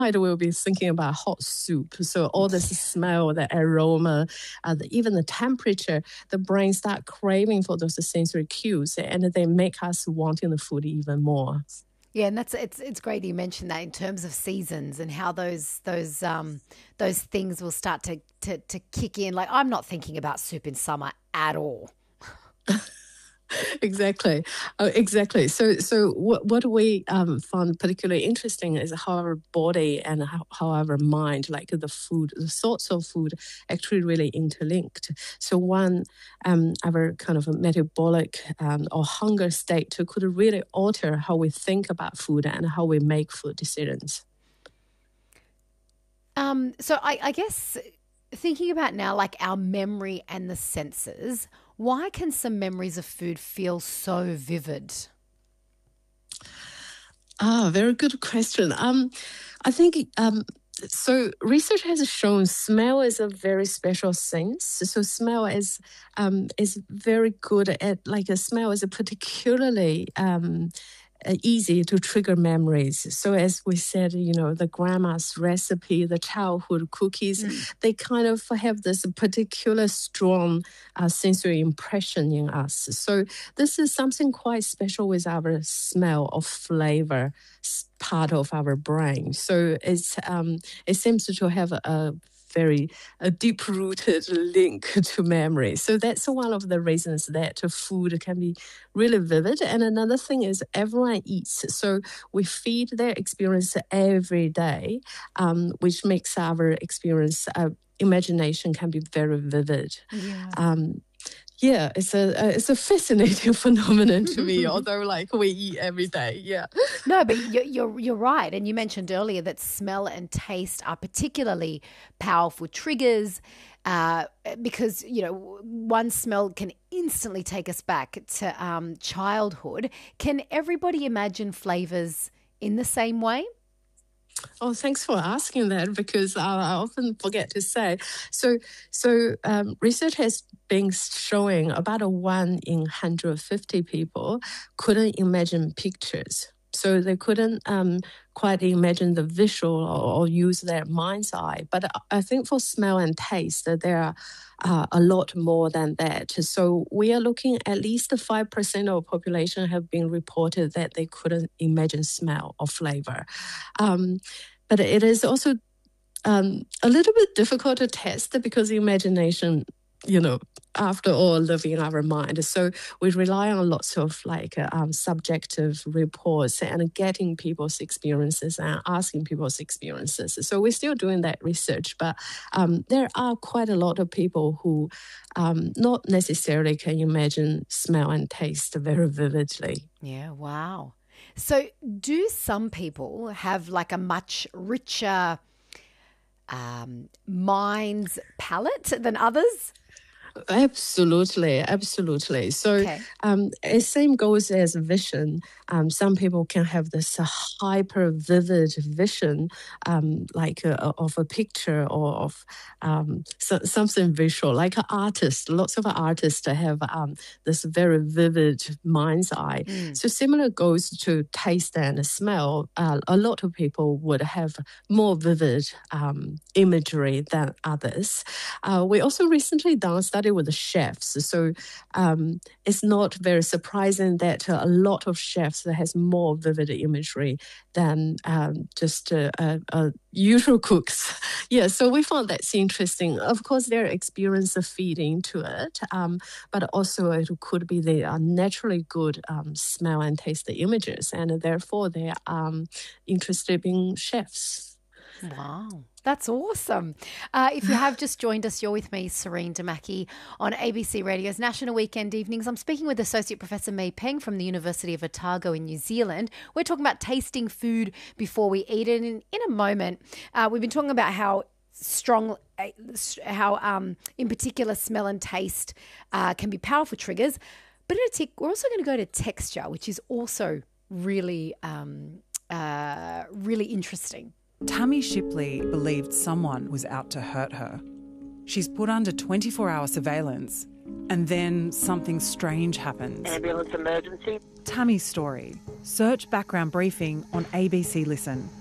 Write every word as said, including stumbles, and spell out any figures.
we'll be thinking about hot soup. So all this smell, the aroma, uh, the, even the temperature, the brain start craving for those sensory cues, and they make us wanting the food even more. Yeah, and that's it's it's great you mentioned that in terms of seasons and how those those um those things will start to to, to kick in. Like, I'm not thinking about soup in summer at all. Exactly, uh, exactly. So, so what what we um, found particularly interesting is how our body and how, how our mind, like the food, the sorts of food, actually really interlinked. So, one, um, our kind of a metabolic um, or hunger state could really alter how we think about food and how we make food decisions. Um, so, I, I guess thinking about now, like our memory and the senses. Why can some memories of food feel so vivid? Ah, very good question. Um, I think um, so. Research has shown smell is a very special sense. So smell is um, is very good at like a smell is a particularly um, Uh, easy to trigger memories. So as we said, you know, the grandma's recipe, the childhood cookies, mm. they kind of have this particular strong uh, sensory impression in us. So this is something quite special with our smell of flavor part of our brain. So it's um, it seems to have a, a very a deep-rooted link to memory. So that's one of the reasons that food can be really vivid. And another thing is everyone eats. So we feed their experience every day, um, which makes our experience, uh, imagination can be very vivid. Yeah. Um, Yeah, it's a uh, it's a fascinating phenomenon to me. Although, like, we eat every day, yeah. No, but you're, you're you're right, and you mentioned earlier that smell and taste are particularly powerful triggers uh, because you know one smell can instantly take us back to um, childhood. Can everybody imagine flavors in the same way? Oh, thanks for asking that, because I, I often forget to say. So, so um, research has been showing about a one in one hundred fifty people couldn't imagine pictures. So they couldn't um, quite imagine the visual or, or use their mind's eye. But I think for smell and taste, that there are uh, a lot more than that. So we are looking at least five percent of the population have been reported that they couldn't imagine smell or flavor. Um, but it is also um, a little bit difficult to test because imagination, you know, after all, live in our mind. So we rely on lots of like uh, um, subjective reports and getting people's experiences and asking people's experiences. So we're still doing that research, but um, there are quite a lot of people who um, not necessarily can imagine smell and taste very vividly. Yeah, wow. So do some people have like a much richer um, mind's palate than others? Absolutely, absolutely. So, okay. um, the same goes as vision. Um, some people can have this uh, hyper vivid vision, um, like uh, of a picture or of um, so, something visual, like an artist. Lots of artists have um, this very vivid mind's eye. Mm. So, similar goes to taste and smell. Uh, a lot of people would have more vivid um, imagery than others. Uh, we also recently done a study with the chefs. So um, it's not very surprising that uh, a lot of chefs that has more vivid imagery than um, just uh, uh, uh, usual cooks. Yeah, so we found that's interesting. Of course, their experience of feeding to it, um, but also it could be they are naturally good um, smell and taste the images, and therefore they are um, interested in chefs. Wow, that's awesome. Uh, if you have just joined us, you're with me, Serene Damaki, on A B C Radio's National Weekend Evenings. I'm speaking with Associate Professor Mei Peng from the University of Otago in New Zealand. We're talking about tasting food before we eat it. And in a moment, uh, we've been talking about how strong, uh, how um, in particular smell and taste uh, can be powerful triggers. But in a tick, we're also going to go to texture, which is also really, um, uh, really interesting. Tammy Shipley believed someone was out to hurt her. She's put under twenty-four hour surveillance, and then something strange happens. Ambulance emergency. Tammy's story. Search background briefing on A B C Listen.